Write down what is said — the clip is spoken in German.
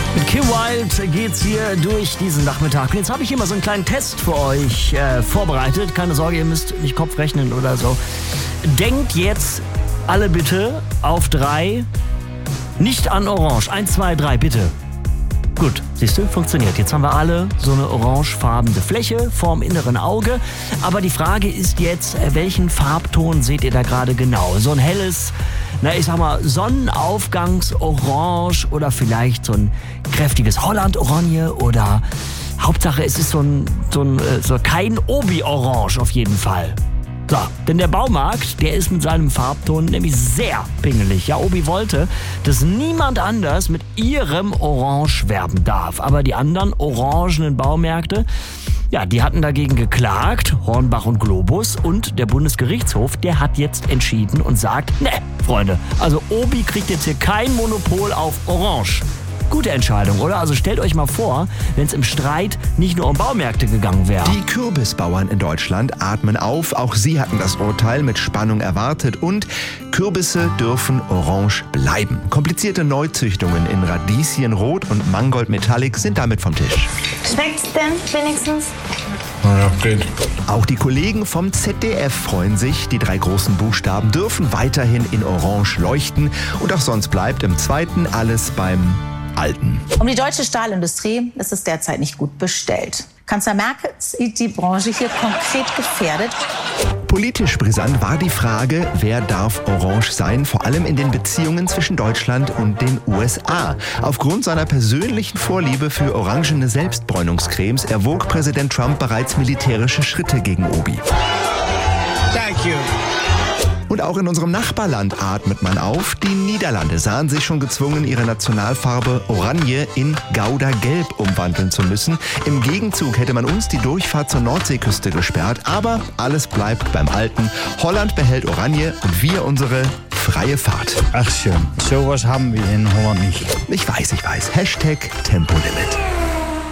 Mit Kim Wilde geht's hier durch diesen Nachmittag. Jetzt habe ich hier mal so einen kleinen Test für euch vorbereitet. Keine Sorge, ihr müsst nicht Kopf rechnen oder so. Denkt jetzt alle bitte auf 3, nicht an Orange. 1, 2, 3, bitte. Gut, siehst du, funktioniert. Jetzt haben wir alle so eine orangefarbene Fläche vorm inneren Auge. Aber die Frage ist jetzt, welchen Farbton seht ihr da gerade genau? So ein helles, ich sag mal, Sonnenaufgangsorange oder vielleicht so ein kräftiges Holland-Orange oder Hauptsache es ist so kein Obi-Orange auf jeden Fall. So, denn der Baumarkt, der ist mit seinem Farbton nämlich sehr pingelig. Ja, Obi wollte, dass niemand anders mit ihrem Orange werben darf. Aber die anderen orangenen Baumärkte, ja, die hatten dagegen geklagt, Hornbach und Globus. Und der Bundesgerichtshof, der hat jetzt entschieden und sagt, ne, Freunde, also Obi kriegt jetzt hier kein Monopol auf Orange. Gute Entscheidung, oder? Also stellt euch mal vor, wenn es im Streit nicht nur um Baumärkte gegangen wäre. Die Kürbisbauern in Deutschland atmen auf. Auch sie hatten das Urteil mit Spannung erwartet. Und Kürbisse dürfen orange bleiben. Komplizierte Neuzüchtungen in Radieschenrot und Mangold Metallic sind damit vom Tisch. Schmeckt's denn wenigstens? Ja, geht. Auch die Kollegen vom ZDF freuen sich. Die 3 großen Buchstaben dürfen weiterhin in orange leuchten. Und auch sonst bleibt im Zweiten alles beim Alten. Um die deutsche Stahlindustrie ist es derzeit nicht gut bestellt. Kanzler Merkel sieht die Branche hier konkret gefährdet. Politisch brisant war die Frage, wer darf orange sein, vor allem in den Beziehungen zwischen Deutschland und den USA. Aufgrund seiner persönlichen Vorliebe für orangene Selbstbräunungscremes erwog Präsident Trump bereits militärische Schritte gegen Obi. Thank you. Und auch in unserem Nachbarland atmet man auf. Die Niederlande sahen sich schon gezwungen, ihre Nationalfarbe Oranje in Gouda-Gelb umwandeln zu müssen. Im Gegenzug hätte man uns die Durchfahrt zur Nordseeküste gesperrt. Aber alles bleibt beim Alten. Holland behält Oranje und wir unsere freie Fahrt. Ach schön, sowas haben wir in Holland nicht. Ich weiß. Hashtag Tempolimit.